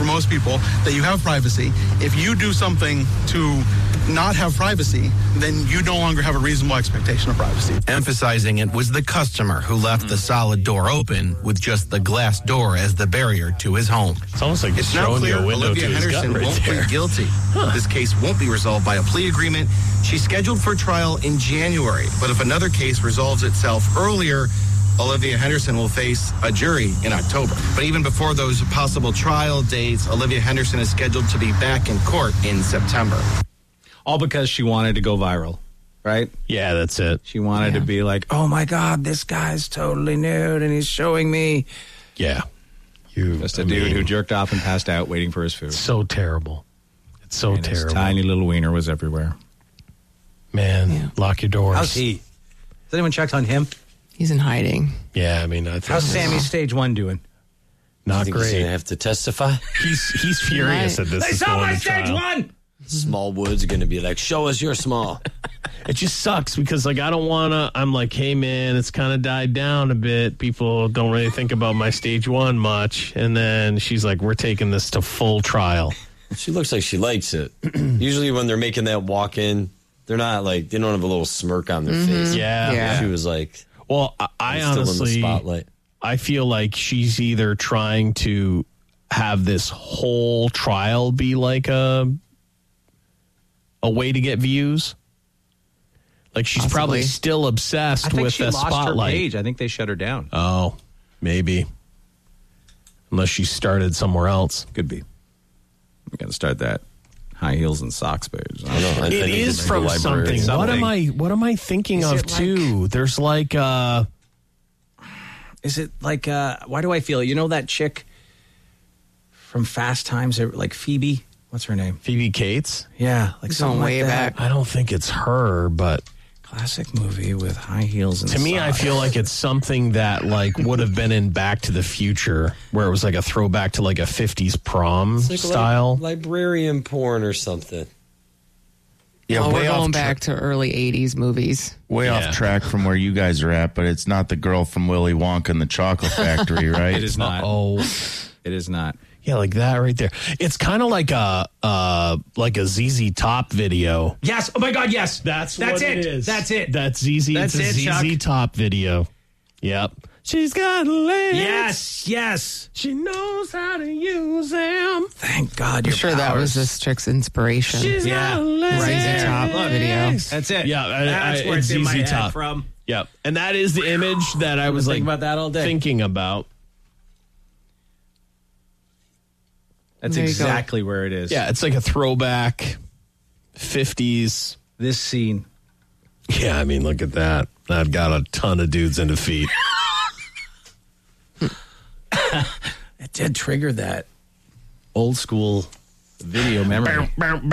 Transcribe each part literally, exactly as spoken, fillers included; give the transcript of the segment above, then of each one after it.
most people that you have privacy. If you do something to not have privacy, then you no longer have a reasonable expectation of privacy. Emphasizing it was the customer who left mm. the solid door open with just the glass door as the barrier to his home. It's almost like it's now clear Olivia Henderson right won't there. plead guilty. Huh. This case won't be resolved by a plea agreement. She's scheduled for trial in January, but if another case resolves itself earlier, Olivia Henderson will face a jury in October. But even before those possible trial dates, Olivia Henderson is scheduled to be back in court in September. All because she wanted to go viral, right? Yeah, that's it. She wanted yeah. to be like, oh my God, this guy's totally nude and he's showing me. Yeah. You, Just a I dude mean, who jerked off and passed out waiting for his food. So terrible. It's so and terrible. His tiny little wiener was everywhere. Man, yeah. lock your doors. How's he? Has anyone checked on him? He's in hiding. Yeah, I mean, I think how's Sammy Stage One doing? Not think great. He's gonna have to testify. He's he's furious right. at this. They saw my Stage trial. One. Small Wood's going to be like, show us your small. It just sucks because, like, I don't want to. I'm like, hey, man, it's kind of died down a bit. People don't really think about my Stage One much. And then she's like, we're taking this to full trial. She looks like she likes it. Usually when they're making that walk in, they're not like, they don't have a little smirk on their mm-hmm. face. Yeah. yeah. She was like, well, I, I still honestly, in the spotlight. I feel like she's either trying to have this whole trial be like a. a way to get views. Like she's Possibly. probably still obsessed I think with she the lost spotlight. Her page. I think they shut her down. Oh, maybe. Unless she started somewhere else. Could be. We got to start that high heels and socks page. I don't know. I It think is it's from the something. something. What am I? What am I thinking Is of it too? like- There's like. uh Is it like? Uh, why do I feel? You know that chick from Fast Times, like Phoebe. What's her name? Phoebe Cates? Yeah, like Going something way like that. back. I don't think it's her, but Classic movie with high heels and to me, I socks. feel like it's something that like would have been in Back to the Future, where it was like a throwback to like a fifties prom It's like style. li- librarian porn or something. Yeah, well, way we're off going tra- back to early eighties movies. Way Yeah. off track from where you guys are at, but it's not the girl from Willy Wonka and the Chocolate Factory, right? It is not. Oh, It is not. yeah, like that right there. It's kind of like a uh, like a Z Z Top video. Yes. Oh my God. Yes. That's That's what it. it is. That's it. That's Z Z. That's it's a it, Z Z Chuck. Top video. Yep. She's got legs. Yes. Yes. She knows how to use them. Thank God. I'm your sure that was powers. this chick's inspiration. She's Yeah. got legs. Z Z Top video. That's it. Yeah, I- That's I- where it's it's in my Z Z head Top. from. Yep. And that is the image that I was been like thinking about that all day. thinking about. There That's you go. exactly where it is. Yeah, it's like a throwback fifties. This scene. Yeah, I mean, look at that. I've got a ton of dudes into feet. It did trigger that old school video memory.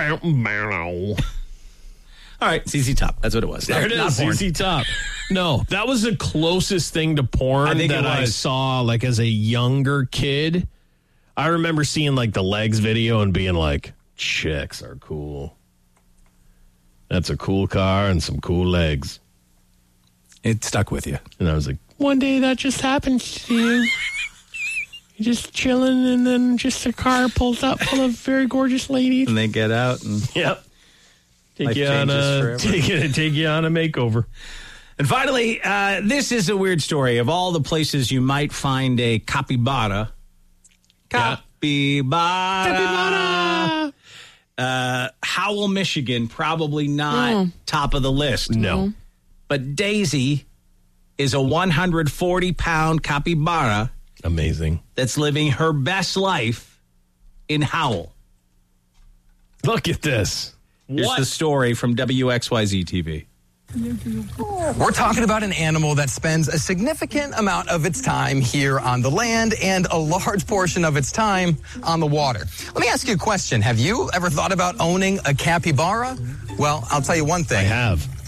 All right, Z Z Top. That's what it was. There Not- it not is, porn. Z Z Top. No, that was the closest thing to porn I think that it I was. saw, like, as a younger kid. I remember seeing, like, the legs video and being like, chicks are cool. That's a cool car and some cool legs. It stuck with you. And I was like, one day that just happened to you. You're just chilling, and then just a car pulls up full of very gorgeous ladies. And they get out and Yep. Take Life you on changes a forever. take you, take you on a makeover. And finally, uh, this is a weird story. Of all the places you might find a capybara, Yeah. capybara, Capybara. Uh, Howell, Michigan, probably not Mm. top of the list. No. But Daisy is a one hundred forty pound capybara Amazing. that's living her best life in Howell. Look at this. Here's What? the story from W X Y Z T V. We're talking about an animal that spends a significant amount of its time here on the land and a large portion of its time on the water. Let me ask you a question. Have you ever thought about owning a capybara? Well, I'll tell you one I thing. have.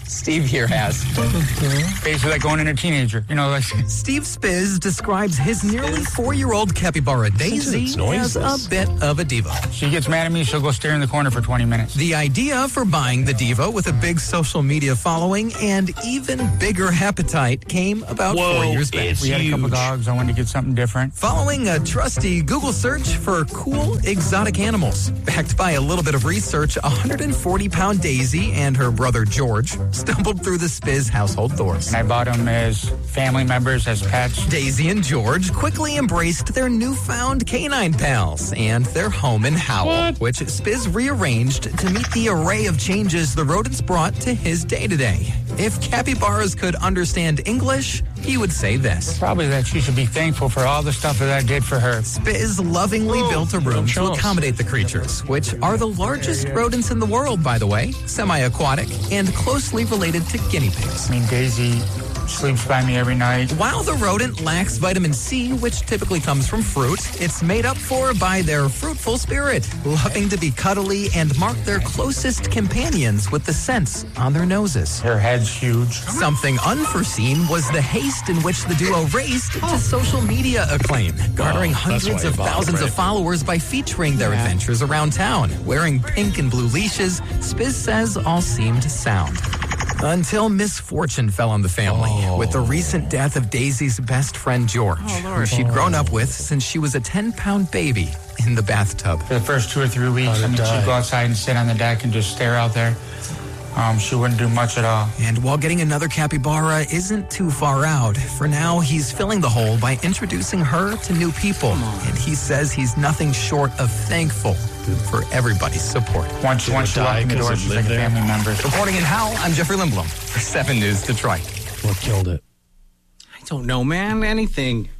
Steve here has. Basically like going in a teenager. You know, like Steve Spiz describes his nearly four-year-old capybara Daisy as a bit of a diva. she gets mad at me, she'll go stare in the corner for twenty minutes. The idea for buying the diva with a big social media following and even bigger appetite came about Whoa, four years back. it's We had a couple huge. dogs. I wanted to get something different. Following a trusty Google search for cool exotic animals. Backed by a little bit of research, one hundred forty pound Daisy and her brother George stumbled through the Spiz household doors. And I bought them as family members, as pets. Daisy and George quickly embraced their newfound canine pals and their home in Howell, which Spiz rearranged to meet the array of changes the rodents brought to his day-to-day. If capybaras could understand English, he would say this. Probably that she should be thankful for all the stuff that I did for her. Spiz lovingly built a room to accommodate the creatures, which are the largest rodents in the world, by the way, semi-aquatic and closely related to guinea pigs. I mean, Daisy sleeps by me every night. While the rodent lacks vitamin C, which typically comes from fruit, it's made up for by their fruitful spirit, loving to be cuddly and mark their closest companions with the scents on their noses. Her head's huge. Something unforeseen was the haste in which the duo raced to social media acclaim, garnering Oh, that's hundreds why of you bought it, thousands right? of followers by featuring their adventures around town. Wearing pink and blue leashes, Spiz says all seemed sound. Until misfortune fell on the family with the recent death of Daisy's best friend George, who she'd grown up with since she was a ten pound baby in the bathtub. For the first two or three weeks, I mean, she'd go outside and sit on the deck and just stare out there. Um, she wouldn't do much at all. And while getting another capybara isn't too far out, for now he's filling the hole by introducing her to new people. And he says he's nothing short of thankful for everybody's support. Once, once she walked in the door, she's like a family member. Reporting in Howell, I'm Jeffrey Lindblom for seven News Detroit. What killed it? I don't know, man. Anything.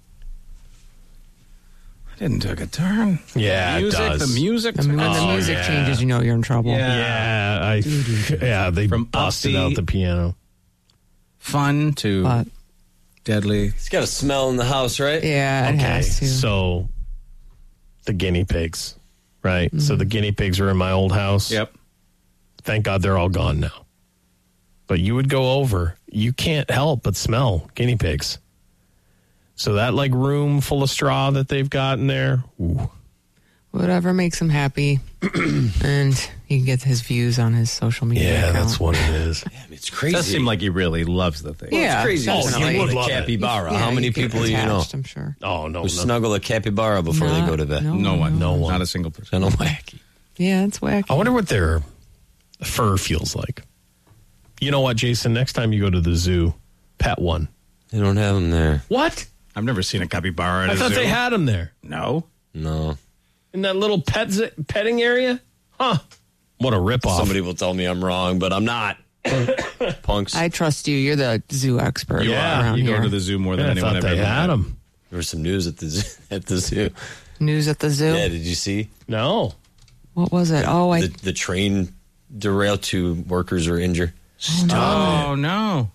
I didn't take a turn. Yeah, it music, does. The music. I mean, when the Oh, music yeah. changes, you know you're in trouble. Yeah. Yeah, I. Yeah, they From busted upbeat- out the piano. Fun to But deadly. It's got a smell in the house, right? yeah, it Okay, has to. so the guinea pigs, right? So the guinea pigs are in my old house. Yep. Thank God they're all gone now. But you would go over, you can't help but smell guinea pigs. So that like room full of straw that they've got in there, ooh. Whatever makes him happy, and he can get his views on his social media Yeah, account. that's what it is. Damn, it's crazy. Does seem like he really loves the thing. Yeah, it's crazy. Oh, definitely. you would a love it. capybara. Yeah, How many you get people do you know attached, I'm sure. Oh, no. who no. snuggle a capybara before they Not- go to bed? no. No one. No one. Not a single person. Kind of wacky. Yeah, it's wacky. I wonder what their fur feels like. You know what, Jason? Next time you go to the zoo, pet one. They don't have them there. What? I've never seen a capybara at I a thought zoo. they had them there. No. No. In that little pet zi- petting area? Huh. What a ripoff. Somebody will tell me I'm wrong, but I'm not. Punks. I trust you. You're the zoo expert Yeah, around You here. go to the zoo more than Yeah, I anyone thought I've they ever had met. them. There was some news at the zoo, at the zoo. News at the zoo. Yeah, did you see? No. What was it? Oh, I. The, the train derailed, two workers were injured. Oh, no.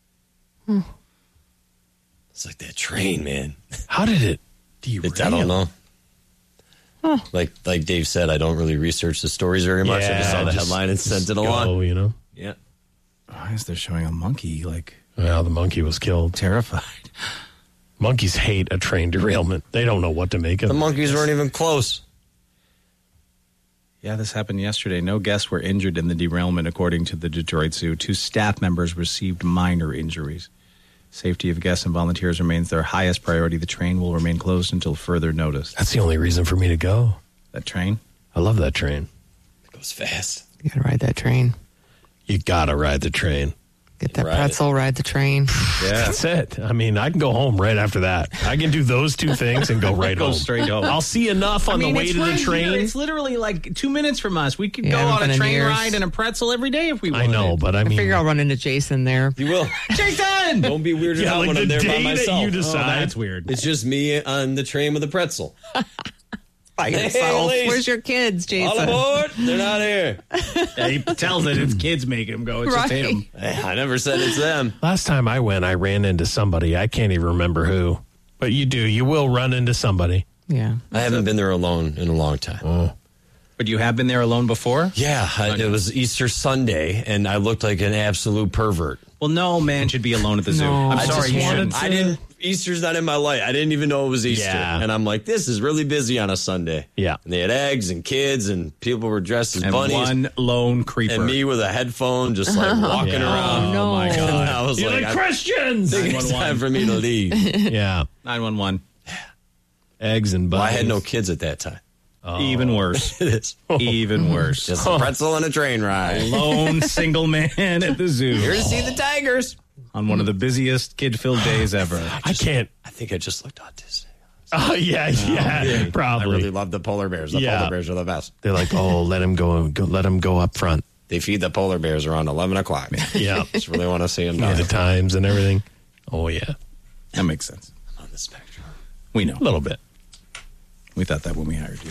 It's like that train, man. How did it derail? It's, I don't know. Like like Dave said, I don't really research the stories very much. I just saw the just- headline and sent just it along. go, you know? Yeah. Why is there showing a monkey, like, Well, the monkey was killed. terrified? Monkeys hate a train derailment. They don't know what to make of The it. monkeys weren't even close. Yeah, this happened yesterday. No guests were injured in the derailment, according to the Detroit Zoo. Two staff members received minor injuries. Safety of guests and volunteers remains their highest priority. The train will remain closed until further notice. That's the only reason for me to go. That train? I love that train. It goes fast. You gotta ride that train. You gotta ride the train. Get that Ride it. pretzel, ride the train. Yeah. That's it. I mean, I can go home right after that. I can do those two things and go right Go home. straight home. I'll see enough on the way it's to the right train. here. It's literally like two minutes from us. We could Yeah, I go haven't on been a in train years. ride and a pretzel every day if we I wanted. know, but I I mean, figure I'll run into Jason there. You will. Jason! Don't be weirded yeah, out like when the I'm there day by that myself. you Oh, decide. that's weird. It's just me on the train with a pretzel. By Hey, yourself. ladies. Where's your kids, All Jason? aboard. They're not here. Yeah, he tells that it's kids making him go. It's just Right. him. Hey, I never said it's them. Last time I went, I ran into somebody. I can't even remember who. But you do. You will run into somebody. Yeah. I haven't been there alone in a long time. Oh. But you have been there alone before? Yeah, I, it was Easter Sunday, and I looked like an absolute pervert. Well, no man should be alone at the zoo. No. I'm I sorry, just you wanted shouldn't. to- I didn't. Easter's not in my life. I didn't even know it was Easter, Yeah. and I'm like, this is really busy on a Sunday. Yeah. And they had eggs and kids, and people were dressed as And bunnies, one lone creeper. and me with a headphone, just like walking Yeah. around. Oh, no. my And God. I was You're like, like I Christians. think it's time for me to leave. Yeah. nine one one. Eggs and Well, buns. I had no kids at that time. Even worse. It is Even worse. just a pretzel and a train ride. Lone single man at the zoo. Here to see the tigers. On one of the busiest kid-filled days ever. I can't. I think I just looked autistic. Oh, yeah, yeah, I probably. really love the polar bears. The Yeah. polar bears are the best. They're like, oh, let him go, go, let him go up front. They feed the polar bears around eleven o'clock. Yeah. Just really want to see them Yeah, die. the times and everything. Oh, yeah. That makes sense. On the spectrum. We know. A little bit. We thought that when we hired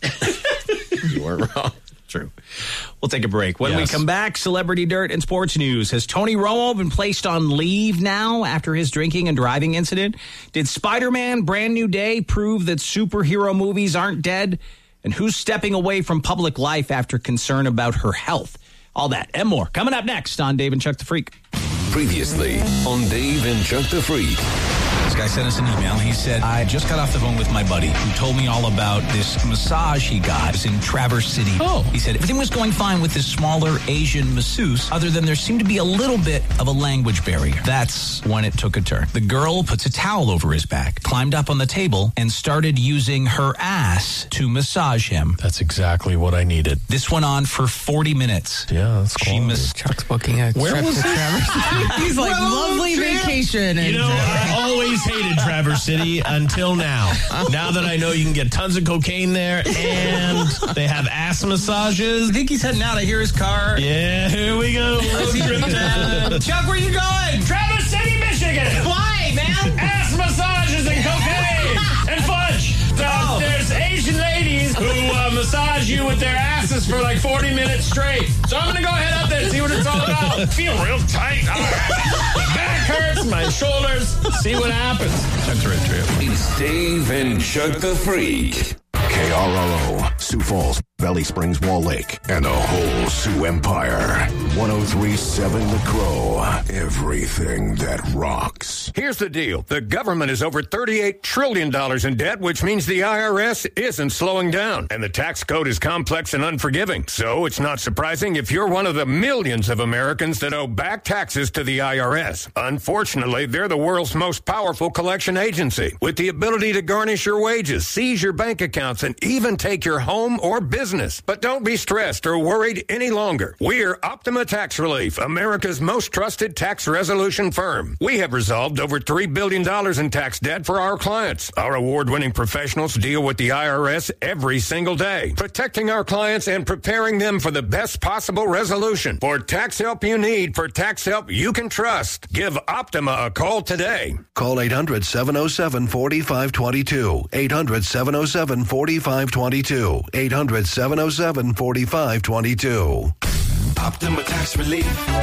you. You weren't wrong. True. We'll take a break. When we Yes. come back, celebrity dirt and sports news. Has Tony Romo been placed on leave now after his drinking and driving incident? Did Spider-Man Brand New Day prove that superhero movies aren't dead? And who's stepping away from public life after concern about her health? All that and more coming up next on Dave and Chuck the Freak. Previously on Dave and Chuck the Freak. This guy sent us an email. He said, I just got off the phone with my buddy who told me all about this massage he got. It was in Traverse City. Oh. He said everything was going fine with this smaller Asian masseuse, other than there seemed to be a little bit of a language barrier. That's when it took a turn. The girl puts a towel over his back, climbed up on the table, and started using her ass to massage him. That's exactly what I needed. This went on for forty minutes. Yeah, that's She quality. mas- Chuck's booking a Where trip was to this? Traverse. He's like, lovely vacation. And You know, I always hated Traverse City until now. Now that I know you can get tons of cocaine there and they have ass massages. I think he's heading out. I hear his car. Yeah, here we go. Trip time. Chuck, where you going? Traverse City, Michigan. Why, man? Ass massages and cocaine and fudge. Uh, There's Asian ladies who uh, massage you with their asses for like forty minutes straight. So I'm going to go ahead up there and see what it's all about. Feel real tight. All right. Back hurts, my shoulders. See what happens. Chuck's a road trip. It's Dave and Chuck the Freak. K R L O, Sioux Falls, Valley Springs, Wall Lake, and the whole Sioux Empire. one oh three point seven The Crow. Everything that rocks. Here's the deal. The government is over thirty-eight trillion dollars in debt, which means the I R S isn't slowing down. And the tax code is complex and unforgiving. So it's not surprising if you're one of the millions of Americans that owe back taxes to the I R S. Unfortunately, they're the world's most powerful collection agency, with the ability to garnish your wages, seize your bank accounts, and even take your home or business. But don't be stressed or worried any longer. We're Optima Tax Relief, America's most trusted tax resolution firm. We have resolved over three billion dollars in tax debt for our clients. Our award-winning professionals deal with the I R S every single day, protecting our clients and preparing them for the best possible resolution. For tax help you need, for tax help you can trust, give Optima a call today. Call eight hundred, seven oh seven, four five two two. eight hundred, seven oh seven, four five two two. eight hundred, seven oh seven, four five two two. Optima Tax Relief.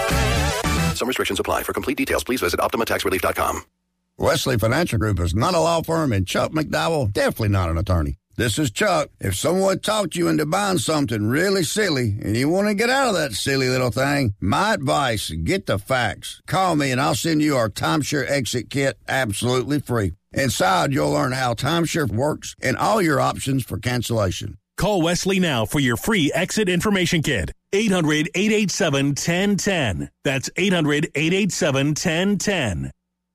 Some restrictions apply. For complete details, please visit optima tax relief dot com. Wesley Financial Group is not a law firm, and Chuck McDowell definitely not an attorney. This is Chuck. If someone talked you into buying something really silly and you want to get out of that silly little thing, my advice, get the facts. Call me and I'll send you our timeshare exit kit absolutely free. Inside, you'll learn how timeshare works and all your options for cancellation. Call Wesley now for your free exit information kit. eight hundred, eight eight seven, one zero one zero. That's eight hundred, eight eight seven, one zero one zero.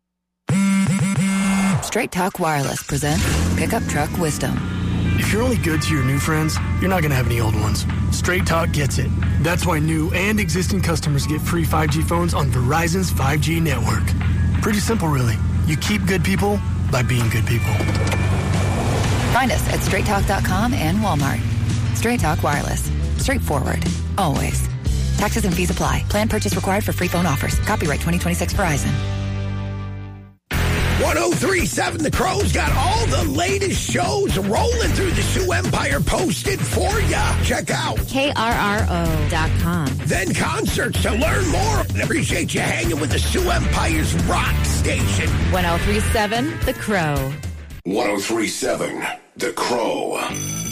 Straight Talk Wireless presents Pickup Truck Wisdom. If you're only good to your new friends, you're not going to have any old ones. Straight Talk gets it. That's why new and existing customers get free five G phones on Verizon's five G network. Pretty simple, really. You keep good people by being good people. Find us at straight talk dot com and Walmart. Straight Talk Wireless. Straightforward. Always. Taxes and fees apply. Plan purchase required for free phone offers. Copyright twenty twenty-six Verizon. one oh three point seven The Crow's got all the latest shows rolling through the Sioux Empire posted for ya. Check out K R R O dot com. Then concerts to learn more. Appreciate you hanging with the Sioux Empire's rock station. one oh three point seven The Crow. one oh three point seven The Crow.